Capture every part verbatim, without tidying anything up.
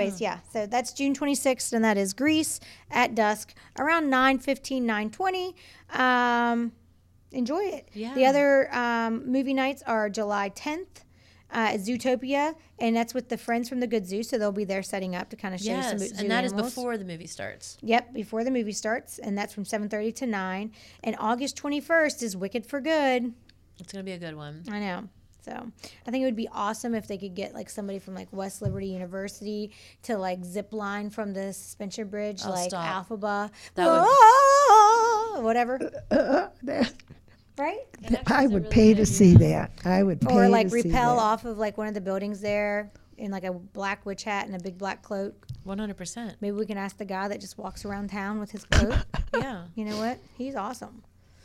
anyways, yeah. So that's June twenty-sixth, and that is Grease at dusk around nine fifteen, nine twenty. Um, enjoy it. Yeah. The other um, movie nights are July tenth. Uh, at Zootopia, and that's with the friends from the Good Zoo, so they'll be there setting up to kind of show Yes, some zoo and that animals. is before the movie starts. Yep, before the movie starts, and that's from seven thirty to nine. And August twenty-first is Wicked for Good. It's going to be a good one. I know. So I think it would be awesome if they could get like somebody from like West Liberty University to like zip line from the suspension bridge, Oh, like stop. Alphaba, That would- Whoa, whatever, Uh, that, right? I would pay to see that. I would pay Or like to see repel that. off of like one of the buildings there in like a black witch hat and a big black cloak. one hundred percent. Maybe we can ask the guy that just walks around town with his coat. Yeah. You know what? He's awesome.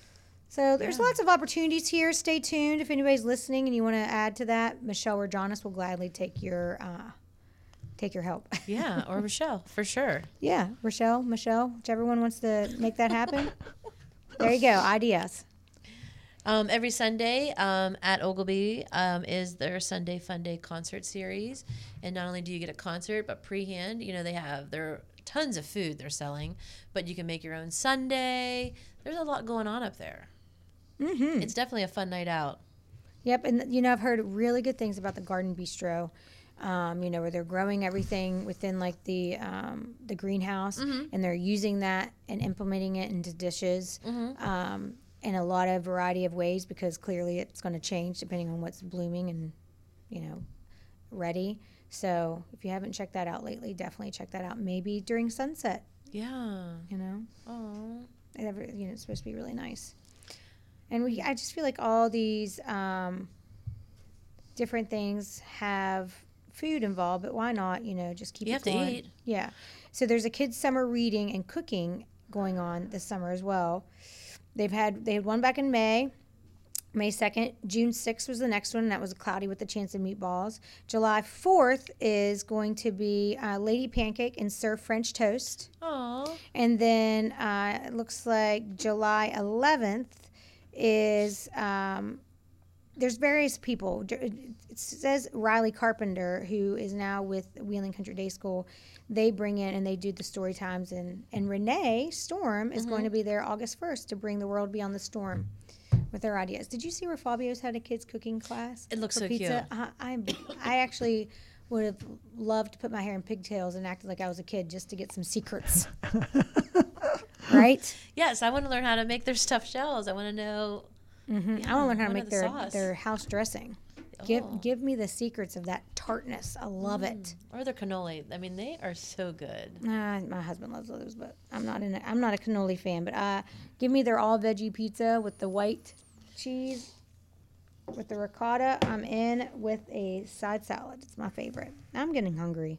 So there's Yeah. lots of opportunities here. Stay tuned. If anybody's listening and you want to add to that, Michelle or Jonas will gladly take your uh, take your help. Yeah, or Michelle, for sure. Yeah, Rochelle, Michelle, whichever one wants to make that happen. There you go. Ideas. Um, every Sunday um, at Ogilvy um, is their Sunday Fun Day concert series. And not only do you get a concert, but pre-hand, you know, they have their tons of food they're selling, but you can make your own sundae. There's a lot going on up there. Mm-hmm. It's definitely a fun night out. Yep, and you know I've heard really good things about the Garden Bistro. Um, you know, where they're growing everything within like the um, the greenhouse, Mm-hmm. and they're using that and implementing it into dishes Mm-hmm. um, in a lot of variety of ways, because clearly it's going to change depending on what's blooming and, you know, ready. So if you haven't checked that out lately, definitely check that out. Maybe during sunset, Yeah. you know. Oh. And every- you know, it's supposed to be really nice. And we, I just feel like all these um, different things have food involved, but why not, you know, just keep You it have to going. eat. Yeah. So there's a kids' summer reading and cooking going on this summer as well. They've had, they had one back in May. May second. June sixth was the next one, and that was Cloudy with a Chance of Meatballs. July fourth is going to be uh, Lady Pancake and Sir French Toast. Oh. And then uh, it looks like July eleventh is, um, there's various people. It says Riley Carpenter, who is now with Wheeling Country Day School. They bring in and they do the story times. And, and Renee Storm is Mm-hmm. going to be there August first to bring the world beyond the storm with their ideas. Did you see where Fabio's had a kids cooking class? It looks for so pizza? Uh, I, I actually would have loved to put my hair in pigtails and acted like I was a kid just to get some secrets. Right? Yes, I want to learn how to make their stuffed shells. I want to know. Mm-hmm. Yeah, I want to learn how to what make are the their, sauce? their house dressing. Oh. Give give me the secrets of that tartness. I love it. Or their cannoli. I mean, they are so good. Uh, my husband loves those, but I'm not in. A, I'm not a cannoli fan. But uh, give me their all veggie pizza with the white cheese, with the ricotta. I'm in with a side salad. It's my favorite. I'm getting hungry.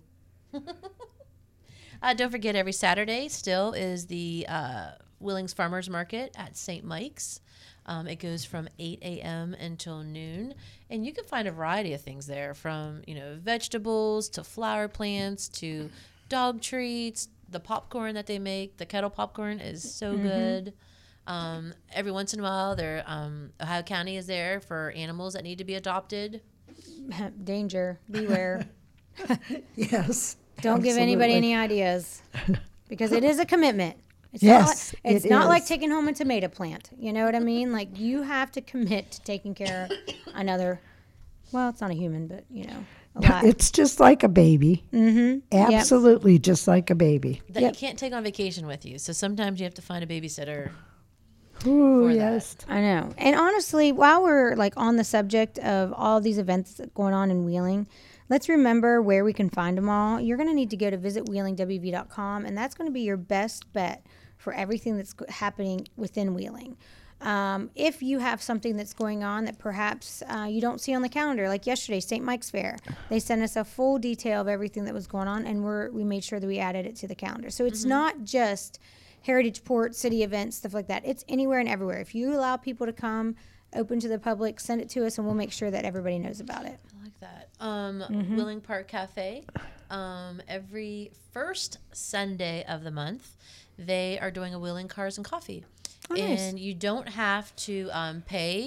Uh, don't forget, every Saturday still is the uh, Willings Farmers Market at Saint Mike's. Um, it goes from eight a.m. until noon, and you can find a variety of things there, from you know vegetables to flower plants to dog treats. The popcorn that they make, the kettle popcorn, is so Mm-hmm. good. Um, every once in a while, there um, Ohio County is there for animals that need to be adopted. Danger. Beware. Yes. Don't give anybody absolutely. any ideas, because it is a commitment. It's Yes, not like, it's it not like is. taking home a tomato plant. You know what I mean? Like, you have to commit to taking care of another. Well, it's not a human, but you know, a lot. It's just like a baby. Mm-hmm. Absolutely just like a baby. That Yep. you can't take on vacation with you. So sometimes you have to find a babysitter. Ooh, For that. yes. I know. And honestly, while we're like on the subject of all of these events going on in Wheeling, let's remember where we can find them all. You're going to need to go to visit wheeling w v dot com, and that's going to be your best bet for everything that's go- happening within Wheeling. Um, if you have something that's going on that perhaps uh, you don't see on the calendar, like yesterday, Saint Mike's Fair, they sent us a full detail of everything that was going on, and we're, we made sure that we added it to the calendar. So it's not just Heritage Port, city events, stuff like that. It's anywhere and everywhere. If you allow people to come, open to the public, send it to us, and we'll make sure that everybody knows about it. I like that. Um, Mm-hmm. Willing Park Cafe. Um, every first Sunday of the month, they are doing a Willing Cars and Coffee. Oh, nice. And you don't have to um, pay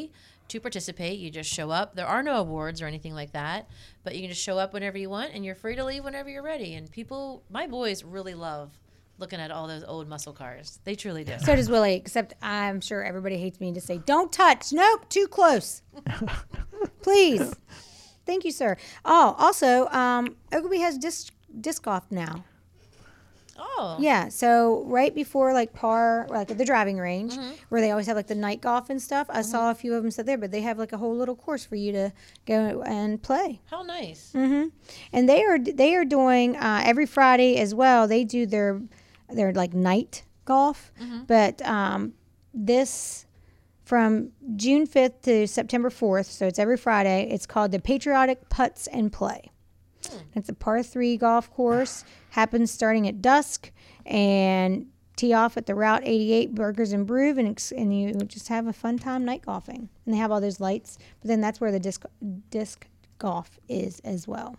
to participate. You just show up. There are no awards or anything like that, but you can just show up whenever you want, and you're free to leave whenever you're ready. And people, my boys really love looking at all those old muscle cars. They truly do. So does Willie, except I'm sure everybody hates me to say, don't touch. Nope, too close. Please. Thank you, sir. Oh, also, um, Oglebay has disc, disc golf now. Oh. Yeah, so right before like par, like at the driving range, Mm-hmm. where they always have like the night golf and stuff, I saw a few of them sit there, but they have like a whole little course for you to go and play. How nice. hmm And they are they are doing uh, every Friday as well. They do their their like night golf, Mm-hmm. but um, this from June fifth to September fourth, so it's every Friday. It's called the Patriotic Putts and Play. It's a par three golf course. Happens starting at dusk, and tee off at the Route eighty-eight Burgers and Brew, and, ex- and you just have a fun time night golfing. And they have all those lights, but then that's where the disc disc golf is as well.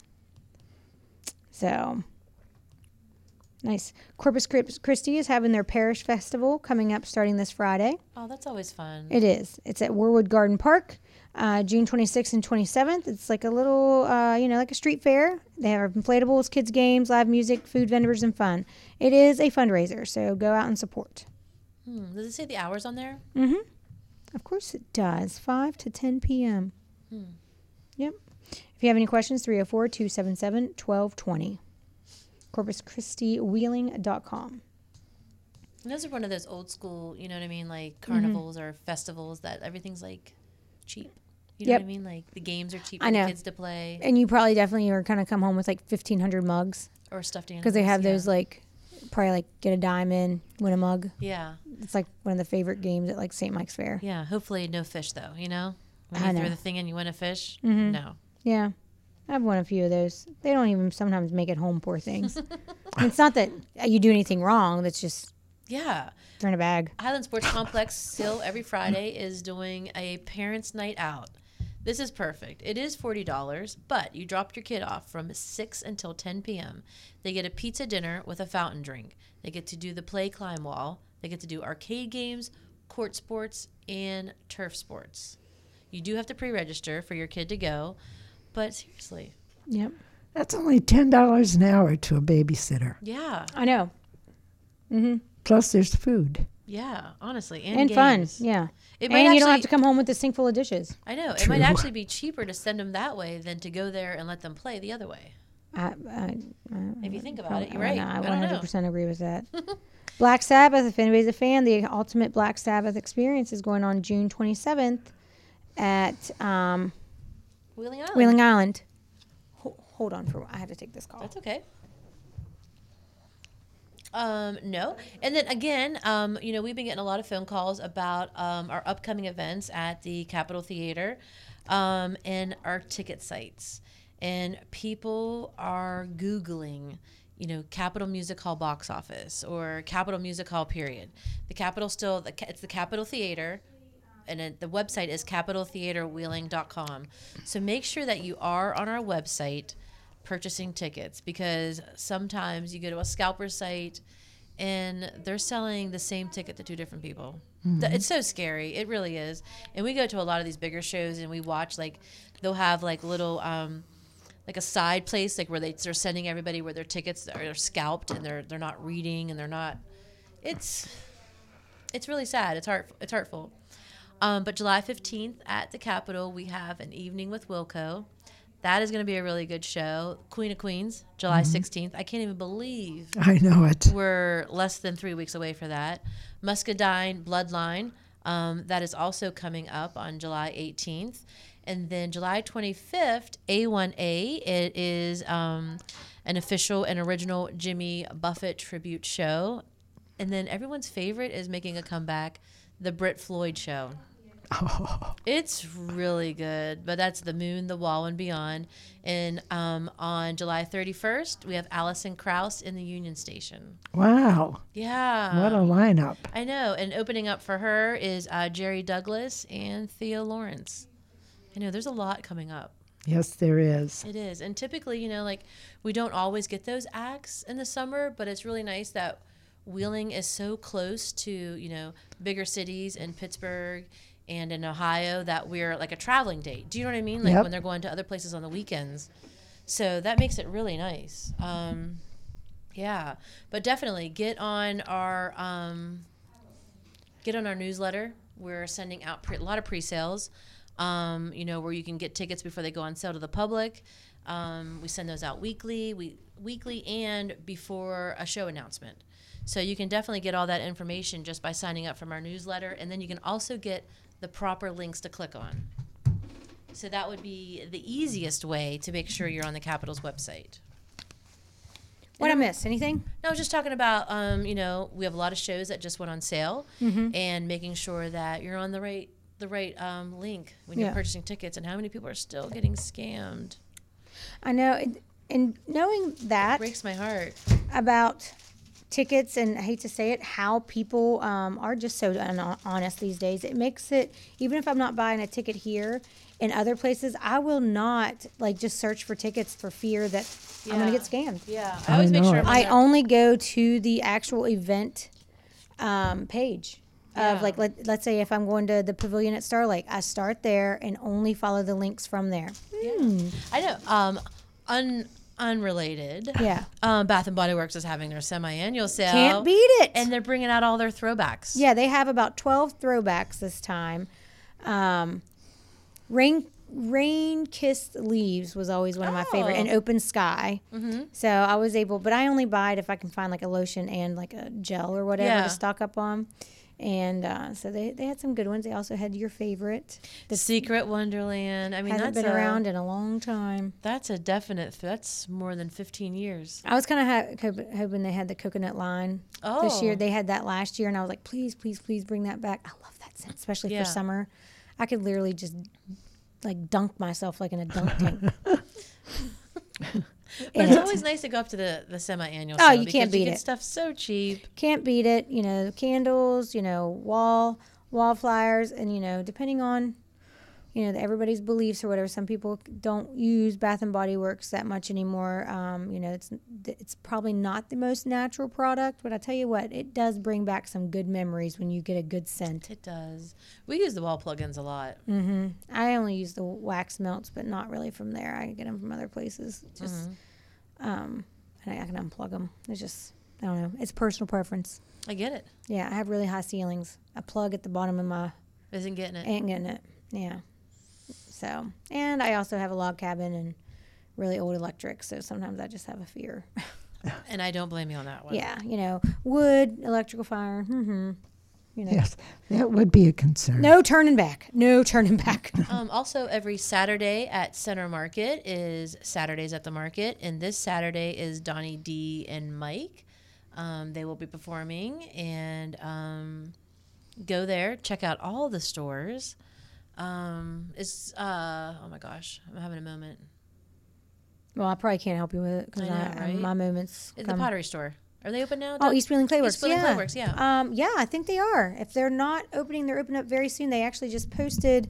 So nice. Corpus Christi is having their parish festival coming up starting this Friday. Oh, that's always fun. It is. It's at Warwood Garden Park, uh, June twenty-sixth and twenty-seventh. It's like a little, uh, you know, like a street fair. They have inflatables, kids' games, live music, food vendors, and fun. It is a fundraiser, so go out and support. Hmm. Does it say the hours on there? Mm-hmm. Of course it does. five to ten p.m. Hmm. Yep. If you have any questions, three oh four, two seven seven, one two two zero. corpus christi wheeling dot com. And those are one of those old school, you know what I mean, like carnivals or festivals that everything's like cheap. You know Yep. what I mean? Like the games are cheap I for the know. kids to play, And you probably definitely are going to come home with like fifteen hundred mugs or stuffed animals. because they have yeah. those like, probably like get a dime in, win a mug. Yeah, It's like one of the favorite games at like Saint Mike's Fair. yeah. Hopefully, no fish though. You know, when I you know. throw the thing in, you win a fish. Mhm. No. Yeah. I've won a few of those. They don't even sometimes make it home, poor things. And it's not that you do anything wrong. That's just Yeah. they're in a bag. Highland Sports Complex still every Friday is doing a parents' night out. This is perfect. It is forty dollars, but you drop your kid off from six until ten p.m. They get a pizza dinner with a fountain drink. They get to do the play climb wall. They get to do arcade games, court sports, and turf sports. You do have to pre-register for your kid to go, but seriously, Yep. That's only ten dollars an hour to a babysitter. yeah, I know. Mm-hmm. Plus, there's food. yeah, honestly, and, And fun. games. Yeah. It might And you don't have actually- to come home with a sink full of dishes. I know. It True. might actually be cheaper to send them that way than to go there and let them play the other way. I, I, If you think about I, it, you're I, right. know, I I don't one hundred know. percent agree with that. Black Sabbath, if anybody's a fan, the ultimate Black Sabbath experience is going on June twenty-seventh at um, Wheeling Island. Wheeling Island. Ho- hold on for I have to take this call. That's okay. Um, no. And then again, um, you know, we've been getting a lot of phone calls about um, our upcoming events at the Capitol Theater um, and our ticket sites. And people are Googling, you know, Capitol Music Hall box office or Capitol Music Hall period. The Capitol still, the, it's the Capitol Theater. And it, the website is capitol theater wheeling dot com. So make sure that you are on our website purchasing tickets, because sometimes you go to a scalper site and they're selling the same ticket to two different people. Th- It's so scary. It really is. And we go to a lot of these bigger shows and we watch, like, they'll have like little, um, like a side place, like where they, they're sending everybody where their tickets are scalped and they're they're not reading and they're not. It's it's really sad. It's heart it's hurtful. Um, but July fifteenth at the Capitol, we have an evening with Wilco. That is going to be a really good show. Queen of Queens, July sixteenth. I can't even believe I know it. we're less than three weeks away for that. Muscadine Bloodline, um, that is also coming up on July eighteenth. And then July twenty-fifth, A one A, it is um, an official and original Jimmy Buffett tribute show. And then everyone's favorite is making a comeback, the Brit Floyd show. Oh, It's really good, but that's The Moon, The Wall, and Beyond. And um, on July thirty-first, we have Alison Krauss in the Union Station. wow. Yeah. What a lineup. I know. And opening up for her is uh, Jerry Douglas and Theo Lawrence. I know, there's a lot coming up. Yes, there is. It is. And typically, you know, like, we don't always get those acts in the summer, but it's really nice that Wheeling is so close to, you know, bigger cities in Pittsburgh and in Ohio that we're like a traveling date. Do you know what I mean? Like Yep. when they're going to other places on the weekends. So that makes it really nice. Um, yeah, but definitely get on our um, get on our newsletter. We're sending out pre- a lot of pre-sales, um, you know, where you can get tickets before they go on sale to the public. Um, we send those out weekly, we weekly and before a show announcement. So you can definitely get all that information just by signing up from our newsletter, and then you can also get the proper links to click on. So that would be the easiest way to make sure you're on the Capitol's website. What I miss? Anything? No, I was just talking about, um, you know, we have a lot of shows that just went on sale, Mm-hmm. and making sure that you're on the right the right um, link when Yeah. you're purchasing tickets, and how many people are still getting scammed. I know. And, and knowing that Breaks my heart. about tickets, and I hate to say it, how people um, are just so un- honest these days. It makes it, even if I'm not buying a ticket here, in other places, I will not like just search for tickets for fear that I'm going to Yeah. get scammed. Yeah, I I always make know sure. it. I'm on I there. only go to the actual event um, page Yeah. of like, let, let's say if I'm going to the pavilion at Star Lake, I start there and only follow the links from there. Hmm. I know. Um, un unrelated. Yeah. Um, Bath and Body Works is having their semi-annual sale. Can't beat it. And they're bringing out all their throwbacks. Yeah, they have about twelve throwbacks this time. Um, rain rain kissed leaves was always one of my favorite, Oh. and open sky. Mm-hmm. So I was able, but I only buy it if I can find like a lotion and like a gel or whatever Yeah. to stock up on. And uh, so they, they had some good ones. They also had your favorite. The Secret Wonderland. I mean, Hasn't that's been a, around in a long time. That's a definite. That's more than fifteen years. I was kind of ha- hop- hoping they had the coconut line this year. Oh. They had that last year, and I was like, please, please, please bring that back. I love that scent, especially Yeah. for summer. I could literally just like dunk myself like in a dunk tank. But And it's it- always nice to go up to the, the semi-annual Oh, sale you because can't you beat get it. stuff so cheap. Can't beat it. You know, candles, you know, wall wall flyers, and you know, depending on you know everybody's beliefs or whatever. Some people don't use Bath and Body Works that much anymore. Um, you know, it's it's probably not the most natural product, but I tell you what, it does bring back some good memories when you get a good scent. It does. We use the wall plugins a lot. hmm I only use the wax melts, but not really from there. I get them from other places. Just um, and I, I can unplug them. It's just I don't know. It's personal preference. I get it. Yeah, I have really high ceilings. A plug at the bottom of my Isn't getting it. ain't getting it. Yeah. So, and I also have a log cabin and really old electric. So sometimes I just have a fear. And I don't blame you on that one. Yeah, you know, wood, electrical fire. Mm-hmm. You know, Yes, that would be a concern. no turning back. No turning back. Um, also, every Saturday at Center Market is Saturdays at the Market, and this Saturday is Donnie D and Mike. Um, they will be performing, and um, go there, check out all the stores. Um, it's uh, oh my gosh, I'm having a moment. Well, I probably can't help you with it because I know, I, right? my moments. It's come- the Pottery Store. Are they open now? Oh, East Wheeling Clayworks. East Wheeling yeah. Clayworks, yeah. Um, yeah, I think they are. If they're not opening, they're opening up very soon. They actually just posted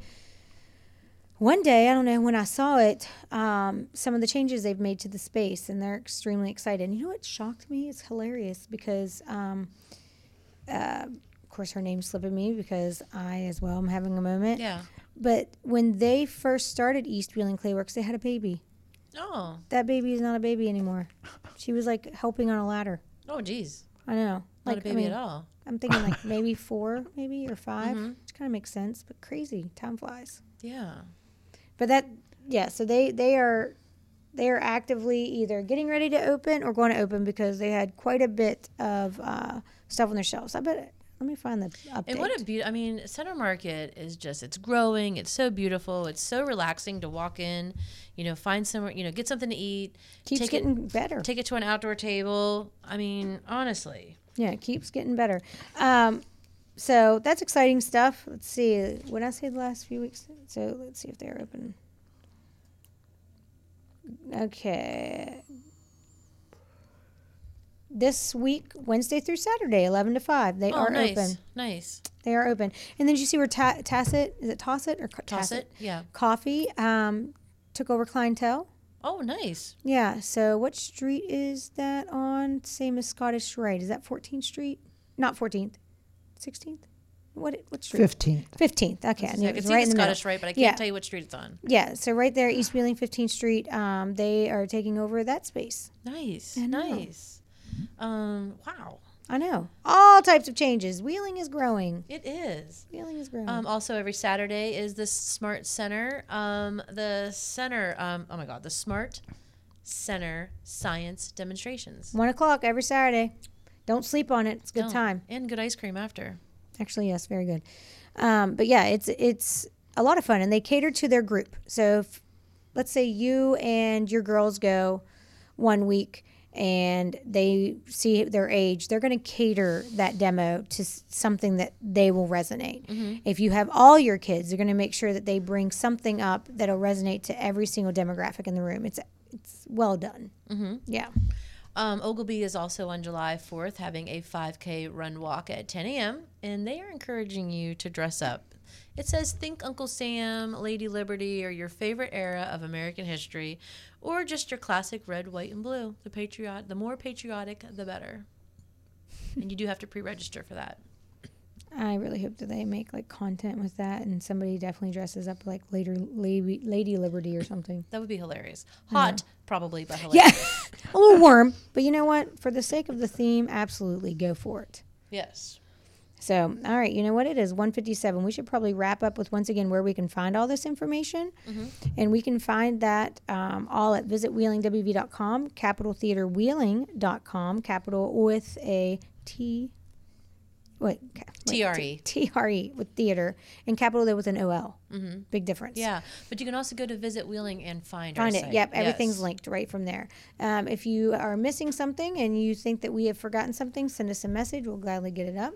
one day, I don't know when I saw it, um, some of the changes they've made to the space, and they're extremely excited. And you know what shocked me? It's hilarious because, um, uh, of course, her name's slipping me because I, as well, am having a moment. Yeah. But when they first started East Wheeling Clayworks, they had a baby. Oh. That baby is not a baby anymore. She was like helping on a ladder. Oh, geez. I know. Not Like a baby I mean, at all. I'm thinking like maybe four, maybe or 5 Mhm. which kind of makes sense. But crazy, time flies. Yeah. But that, yeah. So they they are they are actively either getting ready to open or going to open because they had quite a bit of uh, stuff on their shelves. I bet. Let me find the update. And what a beauty! I mean, Center Market is just—it's growing. It's so beautiful. It's so relaxing to walk in. You know, find somewhere. You know, get something to eat. keeps take getting it, better. Take it to an outdoor table. I mean, honestly. Yeah, it keeps getting better. Um, so that's exciting stuff. Let's see. What did I say the last few weeks? So let's see if they're open. Okay. This week, Wednesday through Saturday, eleven to five, they Oh, are nice, open. nice. They are open. And then did you see where Ta- Tacit, is it Tosset or Co- Toss Tacit? it. Yeah. Coffee um, took over clientele. Oh, nice. Yeah. So what street is that on? Same as Scottish Rite. Is that fourteenth Street? Not fourteenth. sixteenth? What what street? fifteenth. fifteenth. Okay, I knew I it can was see right the in the middle. Scottish Rite, but I can't Yeah. tell you what street it's on. Yeah, so right there, East Wheeling, fifteenth Street. Um, they are taking over that space. Nice, I know. nice. Um, wow, I know. All types of changes. Wheeling is growing. it is. Wheeling is growing. Um, also, every Saturday is the Smart Center. Um, the center. Um, oh my God, the Smart Center Science demonstrations. One o'clock every Saturday. Don't sleep on it. It's a good Don't. time. And good ice cream after. Actually, yes, very good. Um, but yeah, it's it's a lot of fun, and they cater to their group. So, if, let's say you and your girls go one week, and they see their age, they're going to cater that demo to s- something that they will resonate. Mm-hmm. If you have all your kids, they're going to make sure that they bring something up that'll resonate to every single demographic in the room. It's it's well done. Mm-hmm. Yeah. Um, Ogilvy is also on July fourth having a five K run walk at ten a.m. and they are encouraging you to dress up. It says think Uncle Sam, Lady Liberty, or your favorite era of American history, or just your classic red, white, and blue. The patriot, the more patriotic, the better. And you do have to pre-register for that. I really hope that they make like content with that, and somebody definitely dresses up like later Lady, Lady Liberty or something. That would be hilarious. Hot, probably, but hilarious. Yeah, a little warm, but you know what? For the sake of the theme, absolutely go for it. Yes. So, all right, you know what? It is one fifty-seven. We should probably wrap up with once again where we can find all this information. Mm-hmm. And we can find that um, all at visit wheeling w v dot com, Capital Theater Wheeling dot com, capital with a T. Wait, ca- wait, T R E. T R E with theater, and capital there with an O L. Mm-hmm. Big difference. Yeah, but you can also go to Visit Wheeling and find, Find our it. site. Yep, everything's Yes. linked right from there. Um, if you are missing something and you think that we have forgotten something, send us a message. We'll gladly get it up.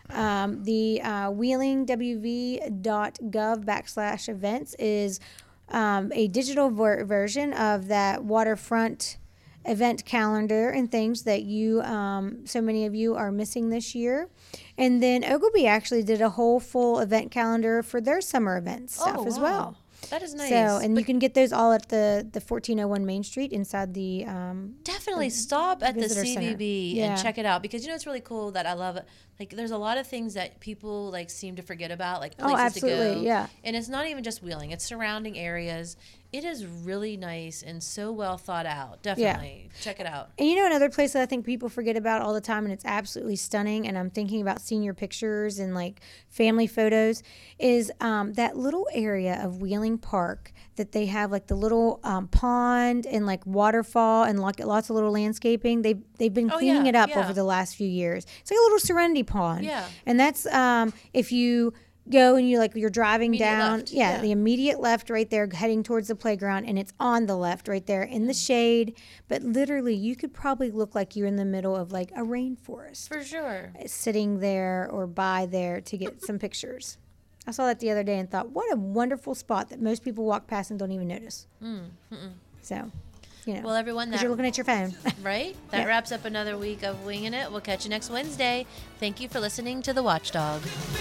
Um, the uh, wheeling w v dot gov backslash events is um, a digital ver- version of that waterfront event calendar and things that you, um, so many of you are missing this year. And then Ogilvy actually did a whole full event calendar for their summer event stuff Oh, as wow. well. That is nice. So, and you can get those all at the, the fourteen oh one Main Street inside the, um, Definitely stop at the visitor C V B center. and Yeah. check it out, because you know it's really cool that I love it. Like there's a lot of things that people like seem to forget about, like Oh, places absolutely, to go. yeah. And it's not even just Wheeling; it's surrounding areas. It is really nice and so well thought out. Definitely check it out. and you know another place that I think people forget about all the time, and it's absolutely stunning, and I'm thinking about senior pictures and like family photos, is um, that little area of Wheeling Park that they have like the little um, pond and like waterfall and like lots of little landscaping. They they've been Oh, cleaning yeah, it up yeah. over the last few years. It's like a little Serenity pond. Yeah. And that's um, if you go and you like you're driving Immediate down, left, yeah, yeah. the immediate left right there, heading towards the playground, and it's on the left right there in the shade. But literally, you could probably look like you're in the middle of like a rainforest, For sure. sitting there or by there to get some pictures. I saw that the other day and thought, what a wonderful spot that most people walk past and don't even notice. Mm, mm-mm. So, you know, Well, everyone, because that you're looking at your phone. right? That Yeah. wraps up another week of Winging It. We'll catch you next Wednesday. Thank you for listening to The Watchdog.